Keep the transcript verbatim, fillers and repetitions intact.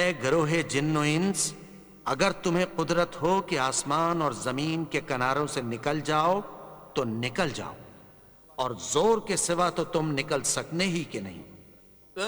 गिरोहे जिन्नो इंस, अगर तुम्हें कुदरत हो कि आसमान और जमीन के किनारों से निकल जाओ तो निकल जाओ, और जोर के सिवा तो तुम निकल सकने ही के नहीं।